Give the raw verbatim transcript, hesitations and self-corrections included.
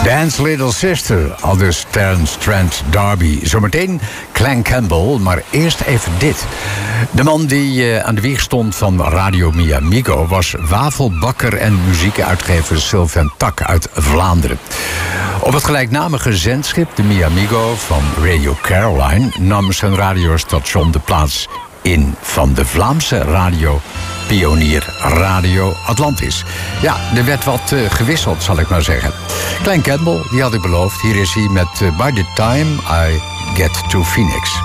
Dance Little Sister, aldus Terence Trent D'Arby. Zometeen Clan Campbell, maar eerst even dit. De man die uh, aan de wieg stond van Radio Mi Amigo was wafelbakker en muziekuitgever Sylvain Tak uit Vlaanderen. Op het gelijknamige zendschip, de Mi Amigo van Radio Caroline, nam zijn radiostation de plaats in van de Vlaamse radio pionier Radio Atlantis. Ja, er werd wat uh, gewisseld, zal ik maar zeggen. Clan Campbell, die had ik beloofd. Hier is hij met uh, By the Time I Get to Phoenix.